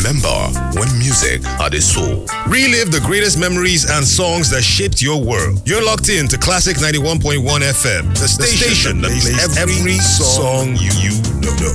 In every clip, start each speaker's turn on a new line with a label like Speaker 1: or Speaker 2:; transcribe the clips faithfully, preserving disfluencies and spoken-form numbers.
Speaker 1: Remember when music had a soul. Relive the greatest memories and songs that shaped your world. You're locked in to Classic ninety-one point one F M, the station, the station that plays every, every song you, you know.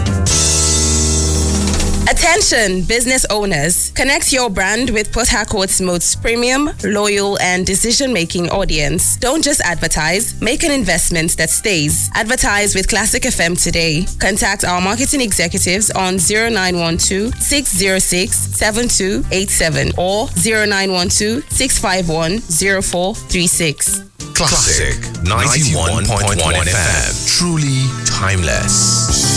Speaker 2: Attention, business owners. Connect your brand with Port Harcourt's most premium, loyal, and decision-making audience. Don't just advertise, make an investment that stays. Advertise with Classic F M today. Contact our marketing executives on zero nine one two, six zero six, seven two eight seven or zero nine one two, six five one, zero four three six.
Speaker 1: Classic ninety-one point one F M. Truly timeless.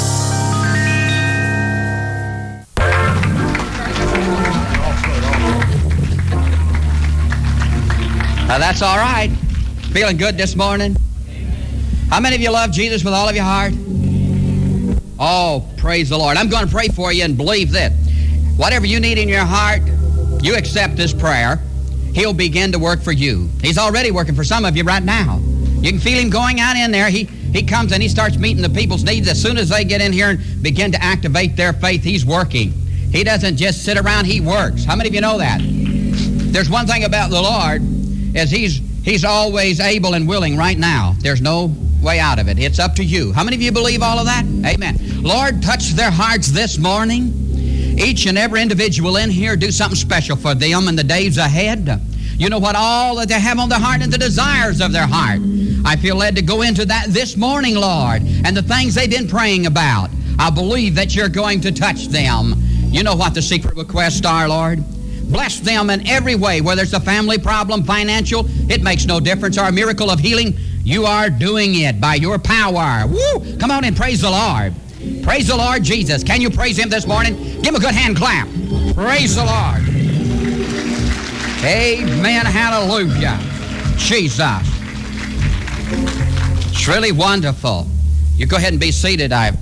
Speaker 3: Now that's all right. Feeling good this morning? How many of you love Jesus with all of your heart? Oh, praise the Lord. I'm going to pray for you and believe that whatever you need in your heart, you accept this prayer, He'll begin to work for you. He's already working for some of you right now. You can feel Him going out in there. He, he comes and He starts meeting the people's needs. As soon as they get in here and begin to activate their faith, He's working. He doesn't just sit around, He works. How many of you know that? There's one thing about the Lord, is he's he's always able and willing right now. There's no way out of it. It's up to you. How many of you believe all of that? Amen. Lord, touch their hearts this morning. Each and every individual in here, do something special for them in the days ahead. You know what all that they have on their heart and the desires of their heart. I feel led to go into that this morning, Lord, and the things they've been praying about. I believe that you're going to touch them. You know what the secret requests are, Lord? Bless them in every way, whether it's a family problem, financial, it makes no difference, or a miracle of healing. You are doing it by your power. Woo! Come on and praise the Lord. Praise the Lord Jesus. Can you praise Him this morning? Give Him a good hand clap. Praise the Lord. Amen. Hallelujah. Jesus. It's really wonderful. You go ahead and be seated. I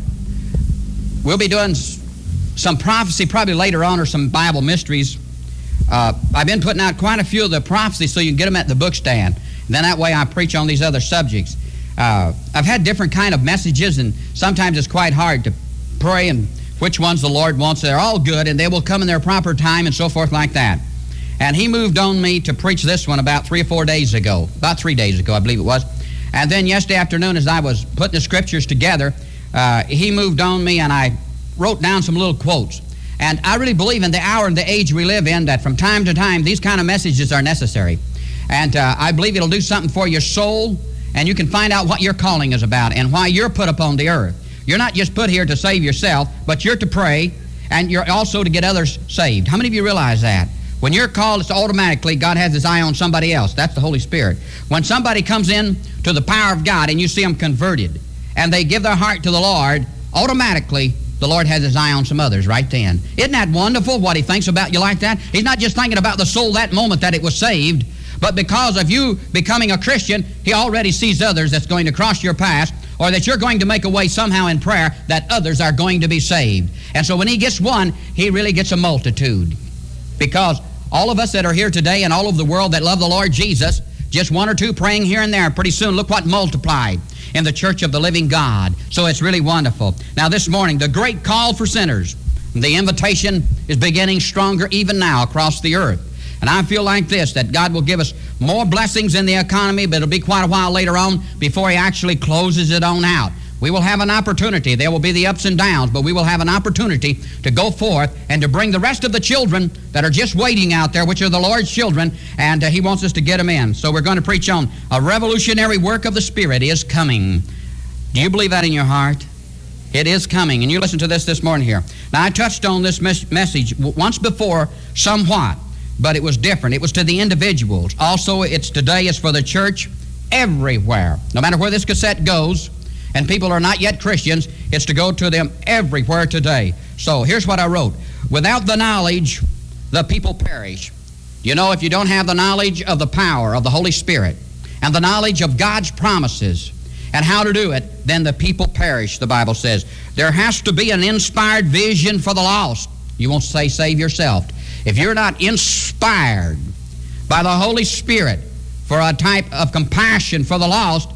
Speaker 3: We'll be doing some prophecy probably later on, or some Bible mysteries. Uh, I've been putting out quite a few of the prophecies so you can get them at the book stand. And then that way I preach on these other subjects. Uh, I've had different kind of messages, and sometimes it's quite hard to pray and which ones the Lord wants. They're all good, and they will come in their proper time and so forth like that. And He moved on me to preach this one about three or four days ago, about three days ago, I believe it was. And then yesterday afternoon, as I was putting the scriptures together, uh, He moved on me, and I wrote down some little quotes. And I really believe in the hour and the age we live in that from time to time these kind of messages are necessary. And uh, I believe it'll do something for your soul, and you can find out what your calling is about and why you're put upon the earth. You're not just put here to save yourself, but you're to pray, and you're also to get others saved. How many of you realize that? When you're called, it's automatically God has His eye on somebody else. That's the Holy Spirit. When somebody comes in to the power of God and you see them converted, and they give their heart to the Lord, automatically the Lord has His eye on some others right then. Isn't that wonderful what He thinks about you like that? He's not just thinking about the soul that moment that it was saved, but because of you becoming a Christian, He already sees others that's going to cross your path, or that you're going to make a way somehow in prayer that others are going to be saved. And so when He gets one, He really gets a multitude. Because all of us that are here today and all over the world that love the Lord Jesus, just one or two praying here and there, pretty soon look what multiplied in the church of the living God. So it's really wonderful. Now this morning, the great call for sinners. The invitation is beginning stronger even now across the earth. And I feel like this, that God will give us more blessings in the economy, but it'll be quite a while later on before He actually closes it on out. We will have an opportunity. There will be the ups and downs, but we will have an opportunity to go forth and to bring the rest of the children that are just waiting out there, which are the Lord's children, and uh, He wants us to get them in. So we're going to preach on a revolutionary work of the Spirit is coming. Do you believe that in your heart? It is coming. And you listen to this this morning here. Now, I touched on this mes- message once before somewhat, but it was different. It was to the individuals. Also, it's today is for the church everywhere. No matter where this cassette goes, and people are not yet Christians, it's to go to them everywhere today. So here's what I wrote. Without the knowledge, the people perish. You know, if you don't have the knowledge of the power of the Holy Spirit and the knowledge of God's promises and how to do it, then the people perish, the Bible says. There has to be an inspired vision for the lost. You won't say save yourself. If you're not inspired by the Holy Spirit for a type of compassion for the lost,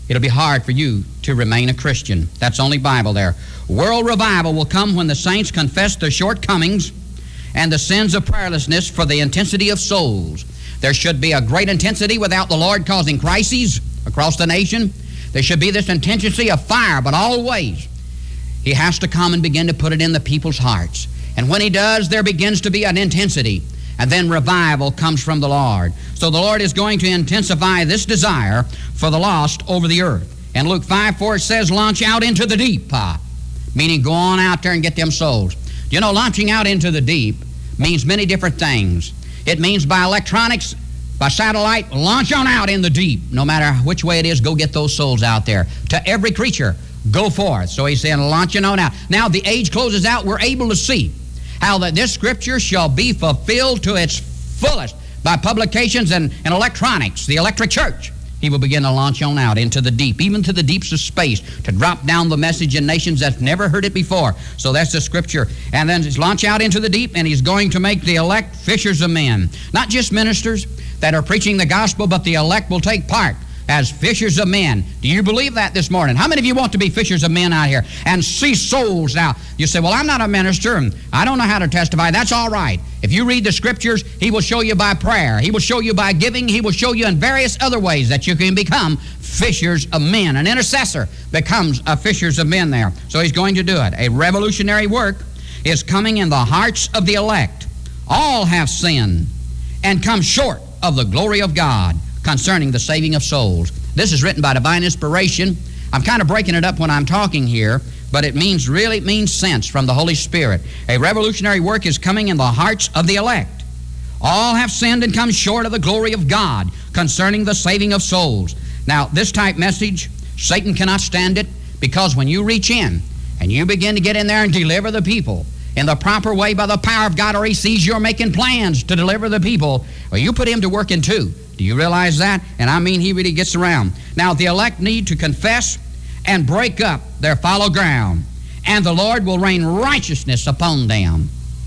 Speaker 3: it'll be hard for you to remain a Christian. That's only Bible there. World revival will come when the saints confess their shortcomings and the sins of prayerlessness for the intensity of souls. There should be a great intensity without the Lord causing crises across the nation. There should be this intensity of fire, but always He has to come and begin to put it in the people's hearts. And when He does, there begins to be an intensity, and then revival comes from the Lord. So the Lord is going to intensify this desire for the lost over the earth. And Luke five four says, launch out into the deep, uh, meaning go on out there and get them souls. You know, launching out into the deep means many different things. It means by electronics, by satellite, launch on out in the deep. No matter which way it is, go get those souls out there. To every creature, go forth. So He's saying, launching on out. Now the age closes out. We're able to see how that this Scripture shall be fulfilled to its fullest by publications and, and electronics, the electric church. He will begin to launch on out into the deep, even to the deeps of space, to drop down the message in nations that's never heard it before. So that's the Scripture. And then He's launch out into the deep, and He's going to make the elect fishers of men. Not just ministers that are preaching the gospel, but the elect will take part as fishers of men. Do you believe that this morning? How many of you want to be fishers of men out here and see souls? Now, you say, well, I'm not a minister and I don't know how to testify. That's all right. If you read the Scriptures, He will show you by prayer. He will show you by giving. He will show you in various other ways that you can become fishers of men. An intercessor becomes a fishers of men there. So He's going to do it. A revolutionary work is coming in the hearts of the elect. All have sinned and come short of the glory of God concerning the saving of souls. This is written by divine inspiration. I'm kind of breaking it up when I'm talking here, but it means, really it means sense from the Holy Spirit. A revolutionary work is coming in the hearts of the elect. All have sinned and come short of the glory of God concerning the saving of souls. Now, this type message, Satan cannot stand it, because when you reach in and you begin to get in there and deliver the people in the proper way by the power of God, or He sees you're making plans to deliver the people, well, you put Him to work in too. Do you realize that? And I mean, He really gets around. Now, the elect need to confess and break up their fallow ground, and the Lord will rain righteousness upon them.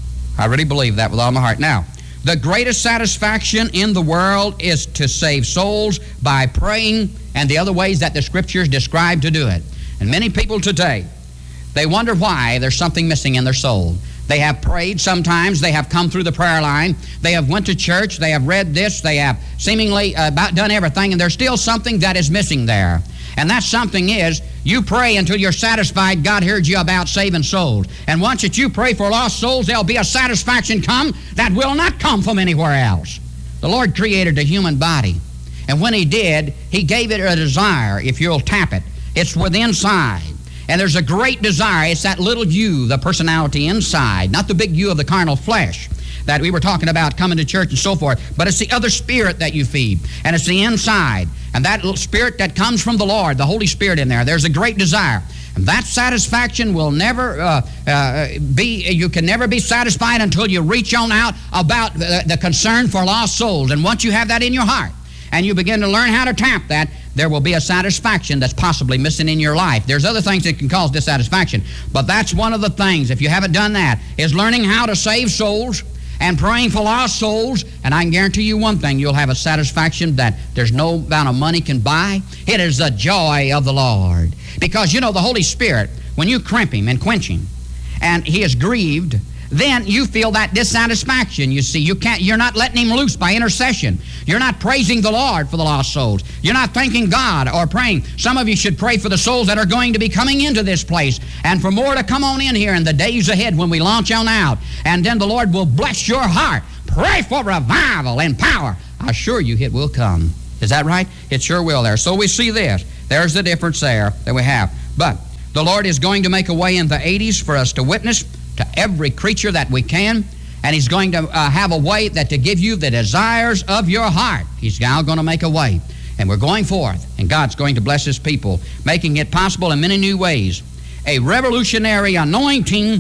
Speaker 3: I really believe that with all my heart. Now, the greatest satisfaction in the world is to save souls by praying and the other ways that the Scriptures describe to do it. And many people today, they wonder why there's something missing in their soul. They have prayed sometimes, they have come through the prayer line, they have went to church, they have read this, they have seemingly uh, about done everything, and there's still something that is missing there. And that something is, you pray until you're satisfied God heard you about saving souls. And once that you pray for lost souls, there'll be a satisfaction come that will not come from anywhere else. The Lord created a human body, and when He did, He gave it a desire, if you'll tap it. It's within inside. And there's a great desire. It's that little you, the personality inside, not the big you of the carnal flesh that we were talking about coming to church and so forth, but it's the other spirit that you feed, and it's the inside. And that little spirit that comes from the Lord, the Holy Spirit in there, there's a great desire. And that satisfaction will never uh, uh, be, you can never be satisfied until you reach on out about the, the concern for lost souls. And once you have that in your heart, and you begin to learn how to tap that, there will be a satisfaction that's possibly missing in your life. There's other things that can cause dissatisfaction, but that's one of the things, if you haven't done that, is learning how to save souls and praying for lost souls. And I can guarantee you one thing, you'll have a satisfaction that there's no amount of money can buy. It is the joy of the Lord. Because, you know, the Holy Spirit, when you crimp Him and quench Him, and He is grieved, then you feel that dissatisfaction. You see, you can't, you're not letting Him loose by intercession. You're not praising the Lord for the lost souls. You're not thanking God or praying. Some of you should pray for the souls that are going to be coming into this place, and for more to come on in here in the days ahead when we launch on out. And then the Lord will bless your heart. Pray for revival and power. I assure you it will come. Is that right? It sure will there. So we see this. There's the difference there that we have. But the Lord is going to make a way in the eighties for us to witness to every creature that we can, and He's going to uh, have a way that to give you the desires of your heart. He's now going to make a way, and we're going forth, and God's going to bless His people, making it possible in many new ways. A revolutionary anointing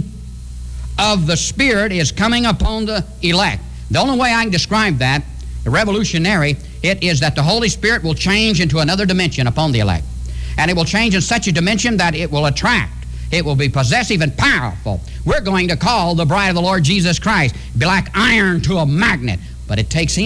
Speaker 3: of the Spirit is coming upon the elect. The only way I can describe that, the revolutionary, it is that the Holy Spirit will change into another dimension upon the elect, and it will change in such a dimension that it will attract. It will be possessive and powerful. We're going to call the bride of the Lord Jesus Christ, be like iron to a magnet, but it takes Him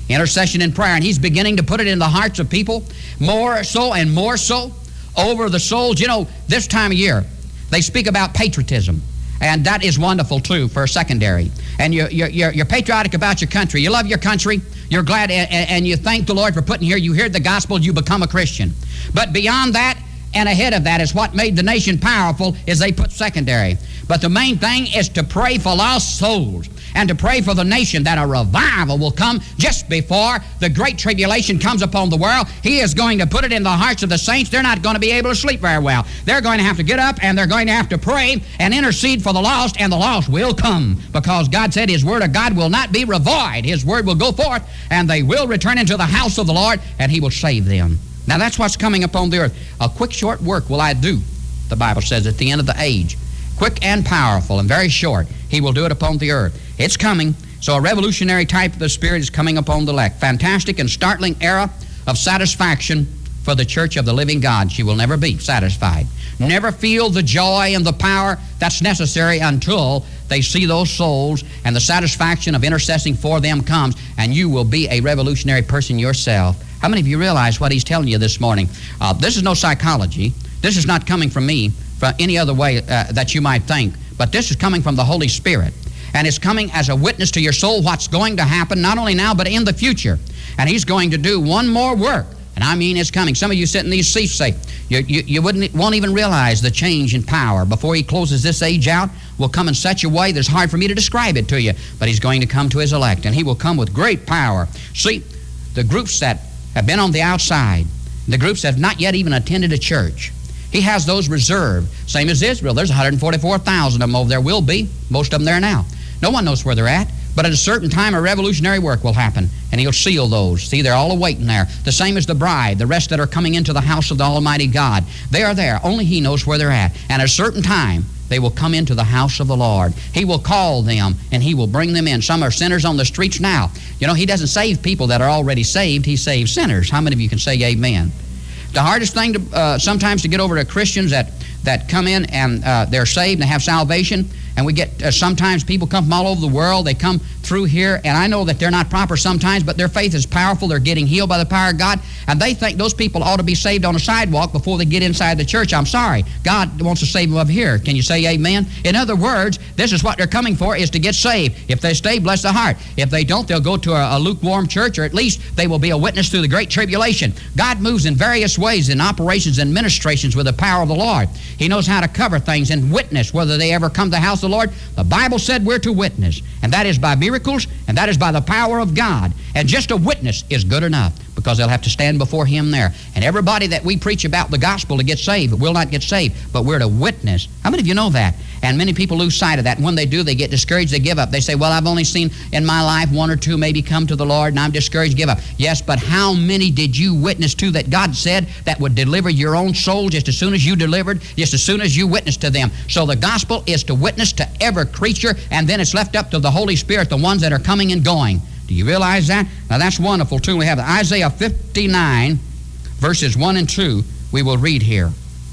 Speaker 3: intercession and prayer, and he's beginning to put it in the hearts of people more so and more so over the souls. You know, this time of year, they speak about patriotism, and that is wonderful too for a secondary. And you're, you're, you're patriotic about your country. You love your country. You're glad, and, and you thank the Lord for putting here. You hear the gospel, you become a Christian. But beyond that and ahead of that is what made the nation powerful, is they put secondary. But the main thing is to pray for lost souls and to pray for the nation, that a revival will come just before the great tribulation comes upon the world. He is going to put it in the hearts of the saints. They're not going to be able to sleep very well. They're going to have to get up, and they're going to have to pray and intercede for the lost, and the lost will come, because God said His word of God will not be void. His word will go forth, and they will return into the house of the Lord, and He will save them. Now that's what's coming upon the earth. A quick short work will I do, the Bible says, at the end of the age. Quick and powerful and very short, He will do it upon the earth. It's coming. So a revolutionary type of the Spirit is coming upon the elect. Fantastic and startling era of satisfaction for the church of the living God. She will never be satisfied. Never feel the joy and the power that's necessary until they see those souls and the satisfaction of intercessing for them comes, and you will be a revolutionary person yourself. How many of you realize what he's telling you this morning? Uh, this is no psychology. This is not coming from me from any other way uh, that you might think, but this is coming from the Holy Spirit. And it's coming as a witness to your soul what's going to happen, not only now, but in the future. And He's going to do one more work. And I mean it's coming. Some of you sit in these seats say, you, you, you wouldn't, won't even realize the change in power before He closes this age out will come in such a way that it's hard for me to describe it to you. But He's going to come to His elect, and He will come with great power. See, the groups that have been on the outside, the groups that have not yet even attended a church, He has those reserved, same as Israel. There's one hundred forty-four thousand of them over there. Will be. Most of them there now. No one knows where they're at. But at a certain time, a revolutionary work will happen, and He'll seal those. See, they're all awaiting there. The same as the bride, the rest that are coming into the house of the Almighty God. They are there. Only He knows where they're at. And at a certain time, they will come into the house of the Lord. He will call them, and He will bring them in. Some are sinners on the streets now. You know, He doesn't save people that are already saved. He saves sinners. How many of you can say amen? The hardest thing to uh, sometimes to get over to Christians that, that come in and uh, they're saved and have salvation, and we get uh, sometimes people come from all over the world. They come through here, and I know that they're not proper sometimes, but their faith is powerful. They're getting healed by the power of God, and they think those people ought to be saved on a sidewalk before they get inside the church. I'm sorry. God wants to save them up here. Can you say amen? In other words, this is what they're coming for, is to get saved. If they stay, bless the heart. If they don't, they'll go to a, a lukewarm church, or at least they will be a witness through the great tribulation. God moves in various ways in operations and ministrations with the power of the Lord. He knows how to cover things and witness, whether they ever come to the house of the Lord. The Bible said we're to witness, and that is by miracles, and that is by the power of God. And just a witness is good enough, because they'll have to stand before Him there. And everybody that we preach about the gospel to get saved will not get saved, but we're to witness. How many of you know that? And many people lose sight of that. And when they do, they get discouraged, they give up. They say, well, I've only seen in my life one or two maybe come to the Lord, and I'm discouraged, give up. Yes, but how many did you witness to that God said that would deliver your own soul just as soon as you delivered, just as soon as you witnessed to them? So the gospel is to witness to every creature, and then it's left up to the Holy Spirit, the ones that are coming and going. Do you realize that? Now that's wonderful too. We have Isaiah fifty-nine, verses one and two, we will read here.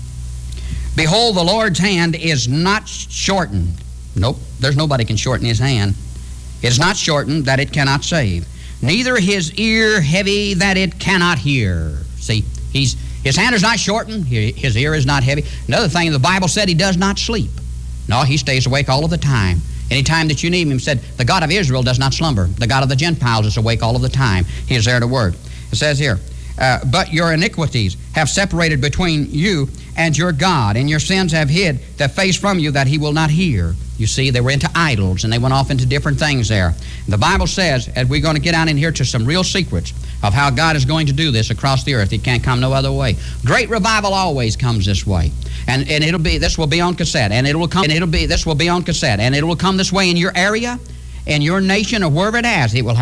Speaker 3: Behold, the Lord's hand is not shortened. Nope, there's nobody can shorten His hand. It is not shortened that it cannot save, neither His ear heavy that it cannot hear. See, he's, His hand is not shortened, His ear is not heavy. Another thing, the Bible said He does not sleep. No, He stays awake all of the time. Anytime that you need Him, said, the God of Israel does not slumber. The God of the Gentiles is awake all of the time. He is there to work. It says here, uh, but your iniquities have separated between you and your God, and your sins have hid the face from you that He will not hear. You see, they were into idols, and they went off into different things there. The Bible says, and we're going to get down in here to some real secrets of how God is going to do this across the earth. It can't come no other way. Great revival always comes this way. And and it'll be, this will be on cassette, and it'll come, and it'll be, this will be on cassette, and it will come this way in your area, in your nation, or wherever it has. It will